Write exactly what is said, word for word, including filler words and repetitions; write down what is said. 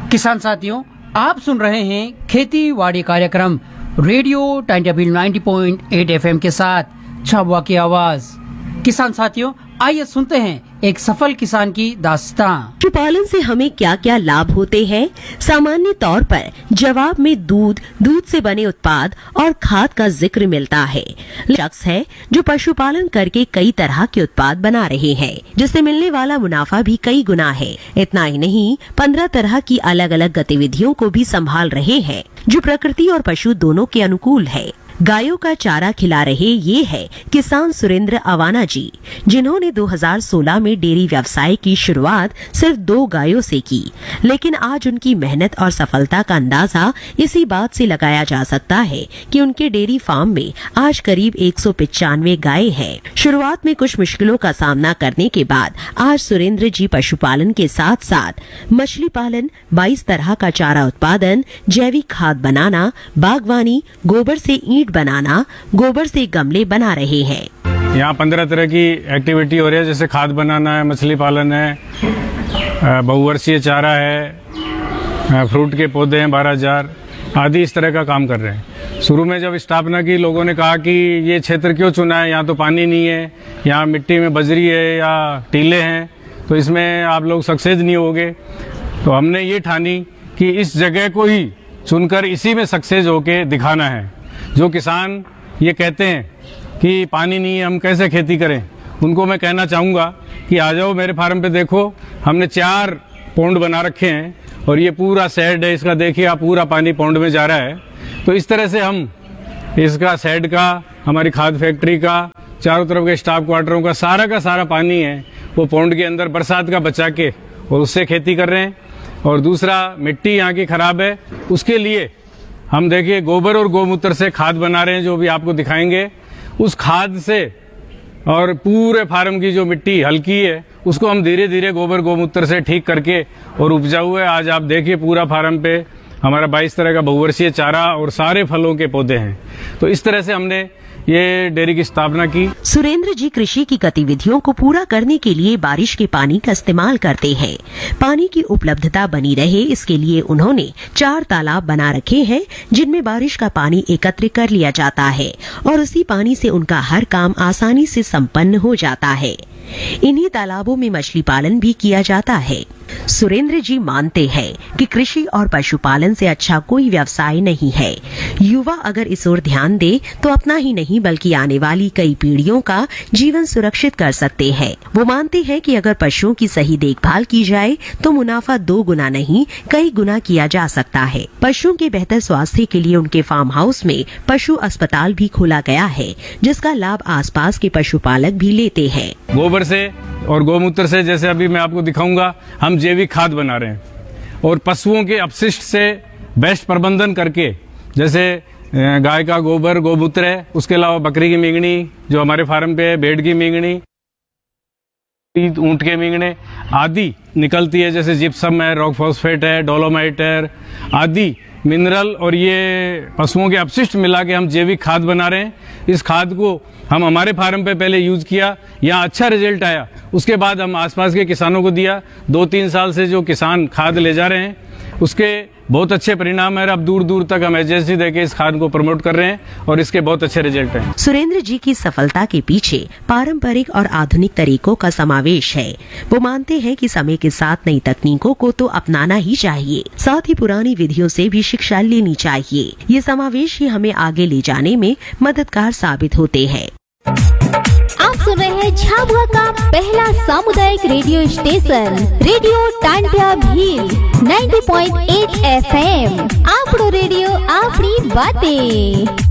किसान साथियों, आप सुन रहे हैं खेती बाड़ी कार्यक्रम radio time ninety point eight FM के साथ झाबुआ की आवाज। किसान साथियों, आइए सुनते हैं एक सफल किसान की दास्तां। पशुपालन से हमें क्या क्या लाभ होते हैं? सामान्य तौर पर जवाब में दूध, दूध से बने उत्पाद और खाद का जिक्र मिलता है। शख्स है जो पशुपालन करके कई तरह के उत्पाद बना रहे हैं, जिससे मिलने वाला मुनाफा भी कई गुना है। इतना ही नहीं, पंद्रह तरह की अलग अलग गतिविधियों को भी संभाल रहे हैं, जो प्रकृति और पशु दोनों के अनुकूल है। गायों का चारा खिला रहे ये है किसान सुरेंद्र अवाना जी, जिन्होंने दो हज़ार सोलह में डेयरी व्यवसाय की शुरुआत सिर्फ दो गायों से की, लेकिन आज उनकी मेहनत और सफलता का अंदाजा इसी बात से लगाया जा सकता है कि उनके डेयरी फार्म में आज करीब एक सौ पिचानवे गायें हैं। शुरुआत में कुछ मुश्किलों का सामना करने के बाद आज सुरेंद्र जी पशुपालन के साथ साथ मछली पालन, बाईस तरह का चारा उत्पादन, जैविक खाद बनाना, बागवानी, गोबर से ईंट बनाना, गोबर से गमले बना रहे हैं। यहाँ पंद्रह तरह की एक्टिविटी हो रही है, जैसे खाद बनाना है, मछली पालन है, बहुवर्षीय चारा है, फ्रूट के पौधे हैं बारह हजार आदि, इस तरह का काम कर रहे हैं। शुरू में जब स्थापना की, लोगों ने कहा कि ये क्षेत्र क्यों चुना है, यहाँ तो पानी नहीं है, यहाँ मिट्टी में बजरी है या टीले हैं, तो इसमें आप लोग सक्सेस नहीं होगे। तो हमने ये ठानी कि इस जगह को ही चुनकर इसी में सक्सेस होके दिखाना है। जो किसान ये कहते हैं कि पानी नहीं है, हम कैसे खेती करें, उनको मैं कहना चाहूँगा कि आ जाओ मेरे फार्म पे, देखो हमने चार पौंड बना रखे हैं और ये पूरा शेड है इसका, देखिए आप, पूरा पानी पौंड में जा रहा है। तो इस तरह से हम इसका शेड का, हमारी खाद फैक्ट्री का, चारों तरफ के स्टाफ क्वार्टरों का सारा का सारा पानी है वो पौंड के अंदर बरसात का बचा के और उससे खेती कर रहे हैं। और दूसरा, मिट्टी यहाँ की खराब है, उसके लिए हम देखिए गोबर और गोमूत्र से खाद बना रहे हैं, जो भी आपको दिखाएंगे। उस खाद से और पूरे फार्म की जो मिट्टी हल्की है उसको हम धीरे धीरे गोबर गोमूत्र से ठीक करके और उपजाऊ है। आज आप देखिए पूरा फार्म पे हमारा बाईस तरह का बहुवर्षीय चारा और सारे फलों के पौधे हैं। तो इस तरह से हमने ये डेयरी की स्थापना की। सुरेंद्र जी कृषि की गतिविधियों को पूरा करने के लिए बारिश के पानी का इस्तेमाल करते हैं। पानी की उपलब्धता बनी रहे, इसके लिए उन्होंने चार तालाब बना रखे हैं, जिनमें बारिश का पानी एकत्र कर लिया जाता है और उसी पानी से उनका हर काम आसानी से संपन्न हो जाता है। इन्हीं तालाबों में मछली पालन भी किया जाता है। सुरेंद्र जी मानते हैं कि कृषि और पशुपालन से अच्छा कोई व्यवसाय नहीं है। युवा अगर इस ओर ध्यान दे तो अपना ही नहीं बल्कि आने वाली कई पीढ़ियों का जीवन सुरक्षित कर सकते हैं। वो मानते हैं कि अगर पशुओं की सही देखभाल की जाए तो मुनाफा दो गुना नहीं कई गुना किया जा सकता है। पशुओं के बेहतर स्वास्थ्य के लिए उनके फार्म हाउस में पशु अस्पताल भी खोला गया है, जिसका लाभ आसपास के पशुपालक भी लेते हैं। गोबर से और गोमूत्र से, जैसे अभी मैं आपको दिखाऊंगा, हम जैविक खाद बना रहे हैं और पशुओं के अपशिष्ट से बेस्ट प्रबंधन करके, जैसे गाय का गोबर गोमूत्र है, उसके अलावा बकरी की मींगनी जो हमारे फार्म पे है, भेड़ की मींगनी, ऊंट के मींगने आदि निकलती है, जैसे जिप्सम है, रॉक फॉस्फेट है, डोलोमाइट है आदि मिनरल, और ये पशुओं के अपशिष्ट मिला के हम जैविक खाद बना रहे हैं। इस खाद को हम हमारे फार्म पे पहले यूज किया, यहाँ अच्छा रिजल्ट आया, उसके बाद हम आसपास के किसानों को दिया। दो तीन साल से जो किसान खाद ले जा रहे हैं उसके बहुत अच्छे परिणाम है। अब दूर दूर तक हम एजेंसी देके इस खाद को प्रमोट कर रहे हैं और इसके बहुत अच्छे रिजल्ट हैं। सुरेंद्र जी की सफलता के पीछे पारंपरिक और आधुनिक तरीकों का समावेश है। वो मानते हैं कि समय के साथ नई तकनीकों को तो अपनाना ही चाहिए, साथ ही पुरानी विधियों से भी शिक्षा लेनी चाहिए। ये समावेश ही हमें आगे ले जाने में मददगार साबित होते हैं। आप सुन रहे हैं झाबुआ का पहला सामुदायिक radio station radio Tantia Bhil ninety point eight F M. आपड़ो radio आपड़ी बातें।